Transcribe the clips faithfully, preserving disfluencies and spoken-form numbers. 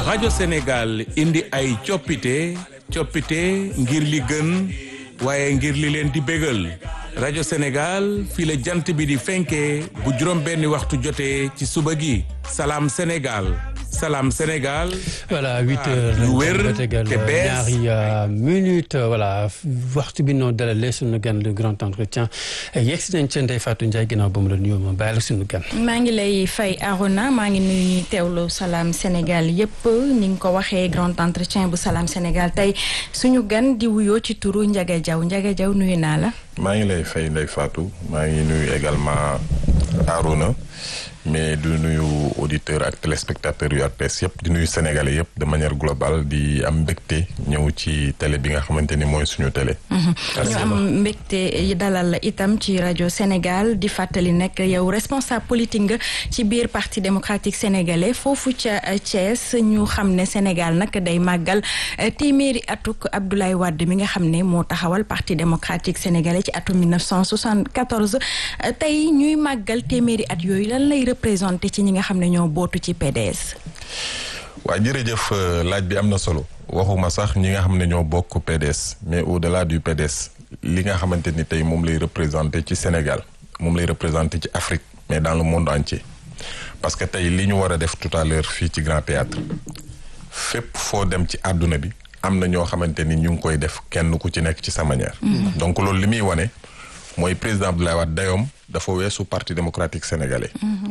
rajo Sénégal indi ay coppite coppite ngir li gën waaye ngir li leen di bégal rajo Sénégal fii la jant bi di fenkee bu juróom benni waxtu jotee ci suba gi Salam Sénégal Salam Sénégal. voilà huit heures yu wér te bees ñaari minutes voilà waxtu bi noo dalalee suñu gan le grand entretien yegg si nañ ca Ndeye Fatou Ndiaye ginnaaw ba mu la nuyoo ma bàyyi la suñu gan. maa ngi lay fay Arona maa ngi nuyu ñuy teewlu Salam Sénégal yëpp ni nga ko waxee grand entretien bu Salam Sénégal tey suñu gan di wuyoo ci turu Ndiaga Diaw Ndiaga Diaw nuyu naa la. maa ngi lay fay Ndeye Fatou maa ngi nuyu également Arona mais du nuyu auditeurs ak téléspectateurs yu R T S yëpp di nuyu sénégalais yëpp de manière globale di am mbégte ñëw ci télé bi nga xamante ni mooy suñu télé. ñu am mbégte dalal la itam ci rajo Sénégal di fàttali nekk yow responsable politique nga ci biir parti démocratique sénégalais foofu ca Thiès ñu xam ne Sénégal nag day màggal téeméeri atuk Abdoulaye Wade mi nga xam ne moo taxawal parti démocratique sénégalais ci atum mille neuf cent soixante-quatorze tey ñuy màggal téeméeri at yooyu lan lay représenté ci ñi nga xam ne ñoo bootu ci P D S. waaw jërëjëf laaj bi am na solo waxuma sax ñi nga xam ne ñoo bokk P D S mais au-delà du P D S li nga xamante ni tey moom lay représenté ci Sénégal moom lay représenté ci Afrique mais dans le monde entier parce que tey li ñu war a def tout à l'heure fii ci Grand Théâtre fépp foo dem ci àdduna bi am na ñoo xamante ni ñu ngi koy def kenn ku ci nekk ci sa manière. donc loolu li muy wane mooy président Abdoulaye Wade dayoom dafa weesu parti démocratique sénégalais.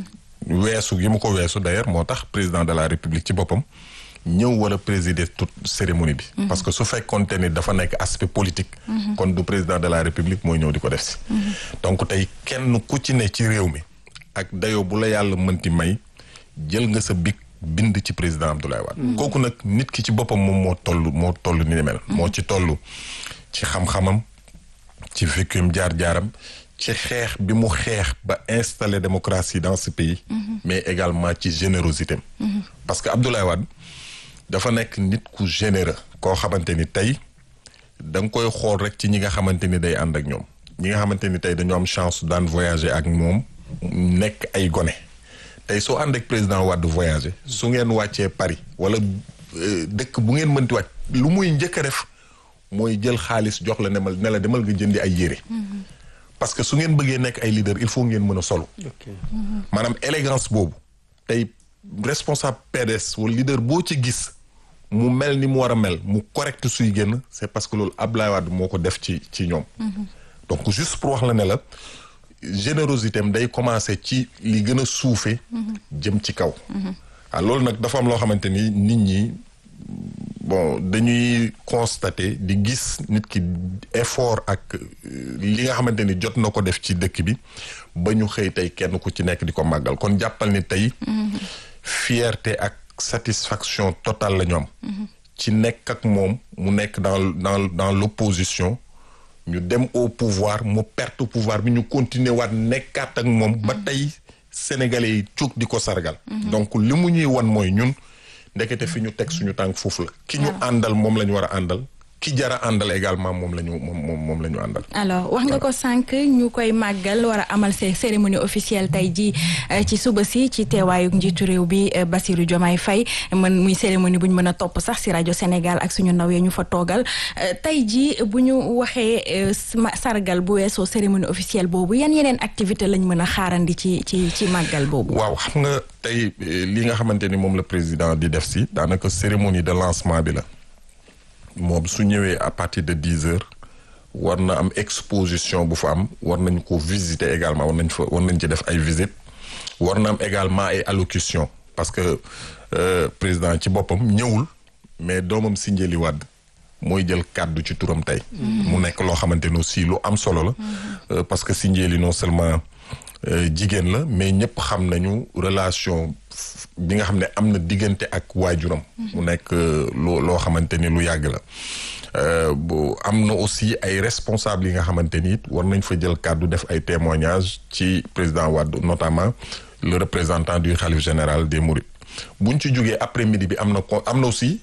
weesu gi mu ko weesu d'ailleurs moo tax président de la république ci boppam ñëw war a présider toute cérémonie bi. parce que su fekkoonte ni dafa nekk aspect politique. kon du président de la république mooy ñëw di ko def si. donc tey kenn ku ci ne ci réew mi ak dayoo bu la yàlla mënti may jël nga sa bic bind ci président Abdoulaye Wade. kooku nag nit ki ci boppam moom moo toll moo toll ni mel. moo ci toll ci xam-xamam ci vécum jaar-jaaram. ci xeex bi mu xeex ba installer démocratie dans ce pays. Mm-hmm. mais également ci générosité mm-hmm. parce que Abdoulaye Wade dafa nekk nit ku généreux koo xamante ni tey da nga koy xool rek ci ñi nga xamante ni day ànd ak ñoom ñi nga xamante ni tey dañoo am chance daan voyager ak moom nekk ay gone tey soo ànd ak président Wade voyager su ngeen wàccee Paris wala dëkk bu ngeen mënti wàcc lu muy njëkk a def mooy jël xaalis jox la nemal ne la demal nga jëndi ay yére. Mm-hmm. parce que su ngeen bëggee nekk ay leader il faut ngeen mën a solo. maanaam élégance boobu tey responsable P D S wala leader boo ci gis mu mel ni mu war a mel mu correct suy génn c'est parce que loolu Abdoulaye Wade moo ko def ci ci ñoom. donc juste pour wax la ne la générosité am day commencer ci li gën a suufee. jëm ci kaw. ah loolu nag dafa am loo xamante ni nit ñi. bon dañuy constater di gis nit ki effort ak li nga xamante ni jot na ko def ci dëkk bi ba ñu xëy tey kenn ku ci nekk di ko màggal kon jàppal ni tey fierté ak satisfaction totale la ñu am ci nekk ak moom mu nekk dans dans dans l'opposition ñu dem au pouvoir mu perte pouvoir bi ñu continuer waat nekkaat ak moom ba tey sénégalais yi jóg di ko sargal donc li mu ñuy wan mooy ñun ndekete fi ñu teg suñu tànk foofu la ki ñu àndal moom la ñu war a àndal ki jara àndal également moom la ñu moom moom moom la ñu àndal. alors wax nga ko sànq ñu koy màggal war a amal ces cérémonie officielle tey jii ci suba si ci teewaayu njiitu réew bi Bassirou Diomaye Faye man muy cérémonie bu ñu mën a topp sax si rajo Sénégal ak suñu ndaw ya ñu fa toogal tey jii bu ñu waxee sargal bu weesoo cérémonie officielle boobu yan yeneen activité lañ mën a xaarandi ci ci ci màggal boobu. waaw xam nga tey li nga xamante ni moom la président di def si daanaka cérémonie de lancement bi la. moom su ñëwee à partir de dix heures war na am exposition bu fa am war nañ ko visiter également war nañ fa war nañ ci def ay visites war na am également ay allocution parce que euh, président ci boppam ñëwul mais doomam Sindiély Wade mooy jël kàddu ci turam tey. Mm-hmm. mu nekk loo xamante ne aussi lu am solo la. Mm-hmm. euh, parce que Sindiély non seulement jigéen la mais ñëpp xam nañu relation bi nga xam ne am na diggante ak waajuram. mu nekk loo loo xamante ni lu yàgg la bu am na aussi ay responsables yi nga xamante ni it war nañ fa jël kàddu def ay témoignages ci président Wade notamment le représentant du khalife général des Mourides buñ ci jógee après midi bi am na ko am na aussi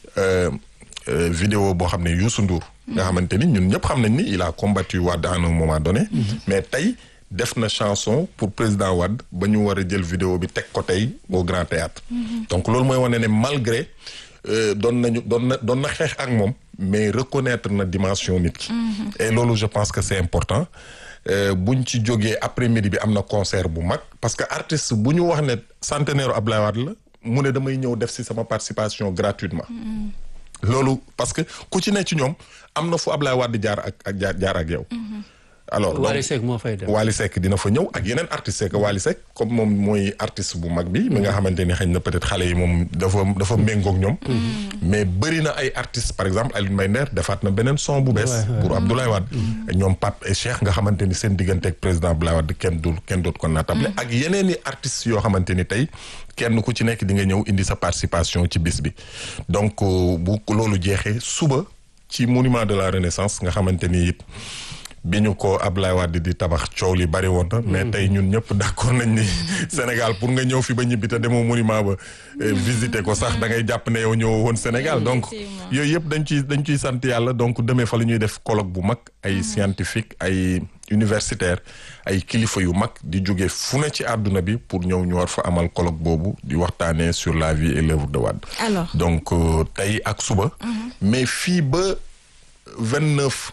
vidéo boo xam ne Youssou Ndour. nga xamante ni ñun ñëpp xam nañ ni il a combattu Wade à un moment donné. mais tey. def na chanson pour président Wade ba ñu war a jël vidéo bi teg ko tey au Grand Théâtre mm-hmm. donc loolu mooy wane ne malgré doon nañu doon na doon na xeex ak moom mais reconnaître na dimension nit ki. et loolu je pense que c'est important buñ ci jógee après midi bi am na concert bu mag parce que artiste bu ñu wax ne centenaire Abdoulaye Wade la mu ne damay ñëw def ci sama participation gratuitement. loolu parce que ku ci ne ci ñoom am na fu Abdoulaye Wade jaar ak ak jaar jaar ak yow. alors Wally Seck moo fay dem Wally Seck dina fa ñëw ak yeneen artistes c'est que Wally Seck comme moom mooy artiste bu mag bi mi nga xamante ni xëy na peut-être xale yi moom dafa dafa méngoog ñoom. mais bëri na ay artistes par exemple Alioune Mbaye Nder defaat na beneen son bu bees. pour Abdoulaye Wade. ñoom Pape et Cheikh nga xamante ni seen diggante ak président Abdoulaye Wade kenn dul kenn doot ko naatable. ak yeneen i artistes yoo xamante ni tey kenn ku ci nekk di nga ñëw indi sa participation ci bis bi donc bu loolu jeexee suba ci monument de la Renaissance nga xamante ni it. bi ñu ko Abdoulaye Wade di tabax coow li bari woon na mais tey ñun ñëpp d'accord nañ ni Sénégal pour nga ñëw fi ba ñibbi te demoo monument ba visiter ko sax da ngay jàpp ne yow ñëw woon Sénégal donc yooyu yëpp dañ ciy dañ ciy sant yàlla donc demee fa la ñuy def colloque bu mag ay scientifique ay universitaire ay kilifa yu mag di jóge fu ne ci àdduna bi pour ñëw ñu war fa amal colloque boobu di waxtaanee sur la vie et l'œuvre de Wade. alors donc tey ak suba. mais fii ba vingt-neuf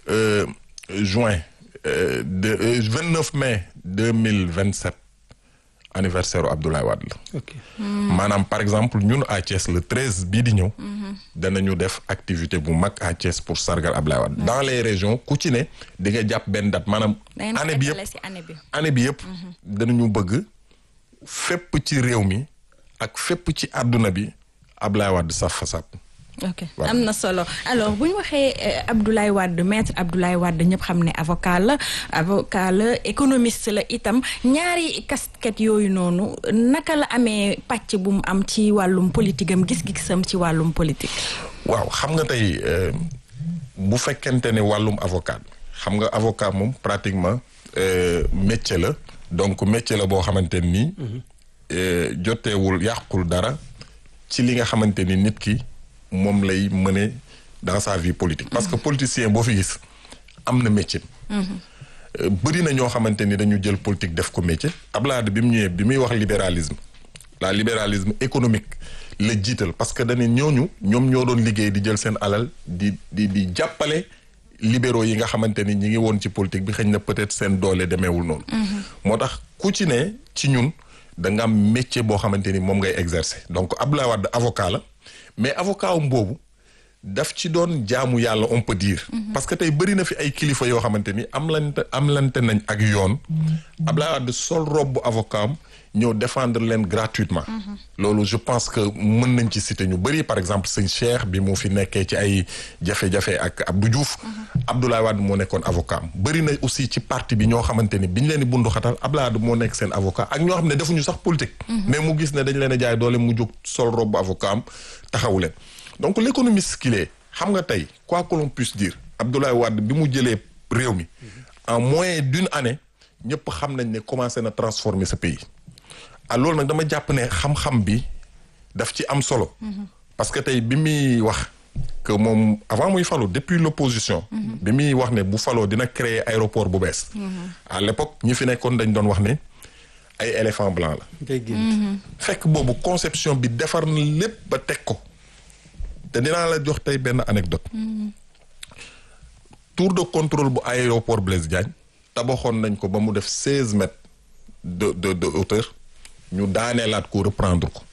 juin euh, de euh, vingt-neuf mai deux mille vingt-sept anniversaire Abdoulaye Wade la. ok maanaam par exemple ñun à Thiès le treize bii di ñëw. danañu def activité bu mag à Thiès pour sargal Abdoulaye Wade. dans les régions ku ci ne di nga jàpp benn date maanaam. année bi yëpp année bi yëpp. danañu bëgg fépp ci réew mi ak fépp ci àdduna bi Abdoulaye Wade saf fa sàpp. ok am na solo alors bu ñu waxee Abdoulaye Wade maître Abdoulaye Wade ñëpp xam ne avocat la avocat la économiste la itam ñaari casquette yooyu noonu naka la amee pàcc bu mu am ci wàllum politique am gis-gisam ci wàllum politique. waaw xam nga tey bu fekkente ne wàllum avocat xam nga avocat moom pratiquement métier la donc métier la boo xamante ni joteewul yàqul dara ci li nga xamante ni nit ki. moom lay mener dans sa vie politique parce que politicien boo fi gis am na métier. bëri na ñoo xamante ni dañu jël politique def ko métier Abdoulaye Wade bi mu ñëwee bi muy wax libéralisme la libéralisme économique la jiital parce que dañu ñooñu ñoom ñoo doon liggéey di jël seen alal di di di jàppale libéraux yi nga xamante ni ñi ngi woon ci politique bi xëy na peut-être seen doole demeewul noonu. moo tax ku ci ne ci ñun da nga am métier boo xamante ni moom ngay exercer donc Abdoulaye Wade avocat la. mais avocat um boobu daf ci doon jaamu yàlla on peut dire. parce que tey bëri na fi ay kilifa yoo xamante ni am lante am lante nañ ak yoon. Abdoulaye Wade sol robe bu avocat am ñëw défendre leen gratuitement. loolu je pense que mën nañ ci citer ñu bëri par exemple sëñ Cheikh bi mu fi nekkee ci ay jafe-jafe ak Abdou Diouf. Abdoulaye Wade moo nekkoon avocat am bëri na aussi ci parti bi ñoo xamante ni biñ leen di bundu xatal Abdoulaye Wade moo nekk seen avocat ak ñoo xam ne defuñu sax politique. mais mu gis ne dañ leen a jaay doole mu jóg sol robe bu avocat am taxawu leen. donc l'économiste qu'il est xam nga tey quoi que l'on puisse dire Abdoulaye Wade bi mu jëlee réew mi en moins d'une année ñëpp xam nañ ne commencé na transformer ce pays alors loolu nag dama jàpp ne xam-xam bi daf ci am solo parce que tey bi muy wax que moom avant muy faloo depuis l'opposition bi muy wax ne bu faloo dina créer aéroport bu bees à l'époque ñi fi nekkoon dañ doon wax ne ay éléphant blanc la fekk boobu conception bi defar na lépp ba teg ko te dinaa la jox tey benn anecdote tour de contrôle bu aéroport Blaise Diagne tabaxoon nañ ko ba mu def seize mètres de de de hauteur ñu daaneelaat ko reprendre ko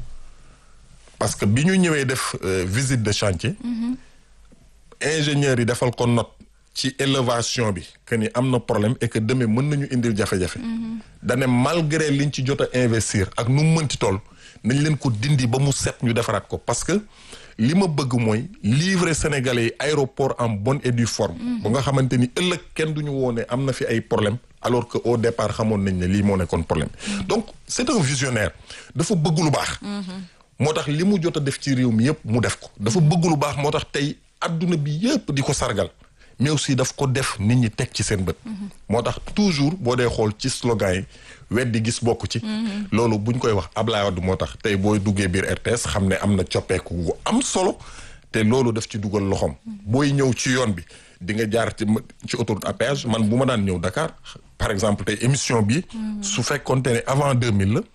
parce que bi ñu ñëwee def visite de chantier ingénieurs yi defal ko note ci élévation bi que ni am na problème et que demee mën nañu indil jafe-jafe dane malgré liñ ci jot a investir ak nu mu mënti toll nañ leen ko dindi ba mu set ñu defaraat ko parce que li ma bëgg mooy livrer Sénégalais yi aéroport en bonne et due forme ba nga xamante ni ëllëg kenn duñu woone am na fi ay problème alors que au départ xamoon nañ ne lii moo nekkoon problème donc c'est un visionnaire dafa bëgg lu baax moo tax li mu jot a def ci réew mi yëpp mu def ko dafa bëgg lu baax moo tax tey adduna bi yëpp di ko sargal mais aussi daf ko def nit ñi teg ci seen bët moo tax toujours boo dee xool ci slogan yi weddi gis bokk ci loolu buñ koy wax Abdoulaye Wade moo tax tey booy duggee biir R T S xam ne am na coppeeku gu am solo te loolu daf ci dugal loxoom booy ñëw ci yoon bi di nga jaar ci ci autoroute à péage man bu ma daan ñëw Dakar par exemple tey émission bi su fekkoonte ne avant deux mille la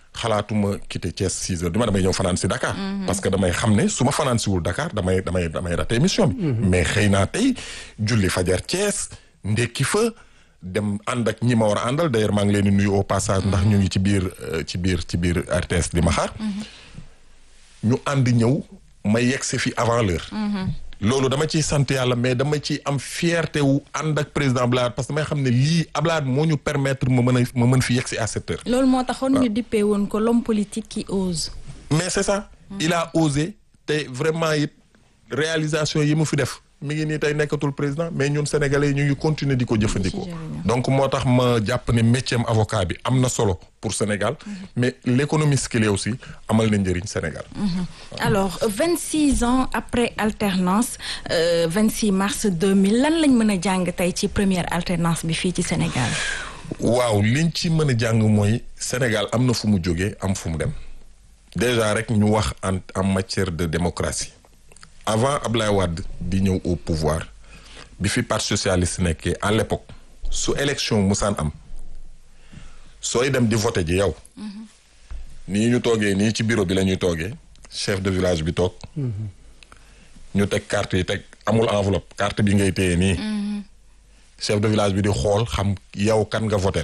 xalaatuma quitter Thiès six heures du ma damay ñëw fanaan si Dakar. parce que damay xam ne su ma fanaan siwul Dakar damay damay damay raté émission bi. mais xëy naa tey julli fajar Thiès ndekki fa dem ànd ak ñi ma war a àndal d'ailleurs maa ngi leen di nuyu au passage ndax ñu ngi ci biir ci biir ci biir R T S di ma xaar. ñu ànd ñëw ma yegg si fi avant l'heure. loolu dama ciy sant yàlla mais dama ciy am fierté wu ànd ak président Abdoulaye parce que damay xam ne lii Abdoulaye moo ñu permettre ma mën a ma mën fi yegg si à cette heure. loolu moo taxoon ñu dippee woon ko l'homme politique qui ose. mais c'est ça. il a osé te vraiment it réalisation yi mu fi def mi ngi nii tey nekkatul président mais ñun sénégalais yi ñu ngi continuer di ko jëfandikoo. donc moo tax ma jàpp ne métier am avocat bi am na solo pour Sénégal. mais l'économiste qu'il est aussi amal na njëriñ Sénégal. alors vingt-six ans après alternance vingt-six mars deux mille lan lañ mën a jàng tey ci première alternance bi fii ci Sénégal. waaw liñ ci mën a jàng mooy Sénégal am na fu mu jógee am fu mu dem déjà rek ñu wax en en matière de démocratie. avant Ablaye Wade di ñëw au pouvoir bi fi parti socialiste nekkee à l'époque su élection musaan am sooy dem di voter ji yow. nii ñu toogee nii ci bureau bi la ñuy toogee chef de village bi toog. ñu teg carte yi teg amul enveloppe carte bi ngay téye nii. chef de village bi di xool xam yow kan nga voter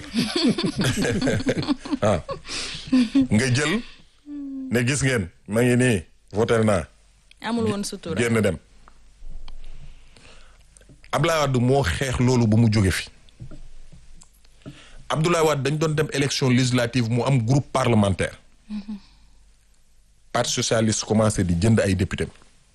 ah nga jël ne gis ngeen ma ngi nii voter naa. amul woon sutura génn dem Abdoulaye Wade moo xeex loolu ba mu jóge fi Abdoulaye Wade dañ doon dem élection législative mu am groupe parlementaire. Mm-hmm. Parti socialiste commencé di jënd ay député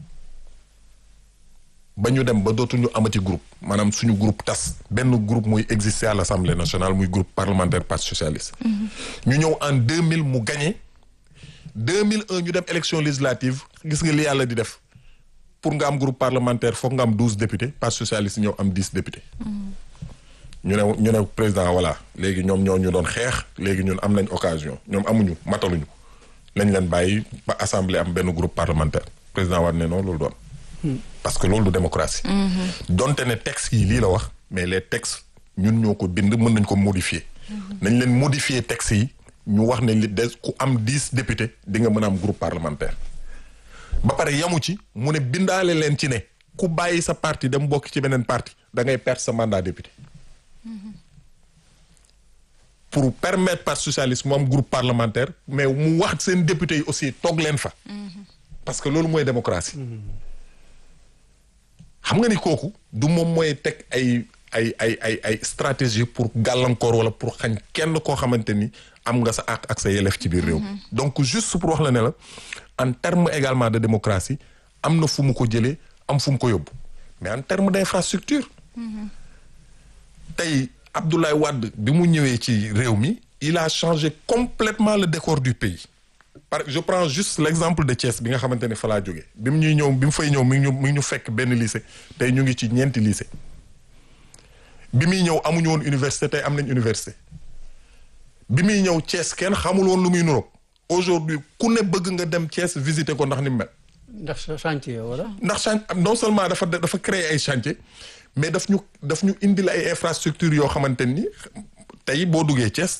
ba ñu dem ba dootuñu amati groupe maanaam suñu groupe tas benn groupe muy exister à l'Assemblée nationale muy groupe parlementaire parti socialiste. Mm-hmm. ñu ñëw en deux mille mu gagné. deux mille un ñu dem élection législative gis nga li yàlla di def pour nga am groupe parlementaire foog nga am douze députés parti socialiste ñëw am dix députés. ñu ne ñu ne président voilà léegi ñoom ñoo ñu doon xeex léegi ñun am nañ occasion ñoom amuñu mataluñu lañ leen bàyyi ba assemblée am benn groupe parlementaire président war ne non loolu doon. parce que loolu du démocratie. donte ne texte yi lii la wax mais les textes ñun ñoo ko bind mën nañ ko modifier. nañ leen modifier texte yi. ñu wax ne li des ku am dix députés di nga mën a am groupe parlementaire ba pare yamu ci mu ne bindaale leen ci ne ku bàyyi sa parti dem bokk ci beneen parti da ngay perdre sa mandat député. Mm-hmm. pour permettre parti socialiste mu am groupe parlementaire mais mu wax seen députés yi aussi toog leen fa. Mm-hmm. parce que loolu mooy démocratie. xam nga ni kooku du moom mooy teg ay ay ay ay ay stratégie pour gàllankoor wala pour xañ kenn koo xamante ni am nga sa àq ak sa yelleef ci biir réew. donc juste pour wax la ne la en terme également de démocratie am na fu mu ko jëlee am fu mu ko yóbbu mais en terme d'infrastructure. tey Abdoulaye Wade bi mu ñëwee ci réew mi il a changé complètement le décor du pays. par je prends juste l'exemple de Thiès bi nga xamante ne fa laa jógee bi mu ñuy ñëw bi mu fay ñëw mi ngi ñu mi ngi ñu fekk benn lycée tey ñu ngi ci ñeenti lycée bi muy ñëw amuñu woon université tey am nañ université bi muy ñëw Thiès kenn xamul woon lu muy nuroog aujourd'hui ku ne bëgg nga dem Thiès visiter ko ndax ni mu mel. ndax chantier wala. ndax chantier non seulement dafa dafa créer ay chantier mais daf ñu daf ñu indil ay infrastructures yoo xamante ni tey boo duggee Thiès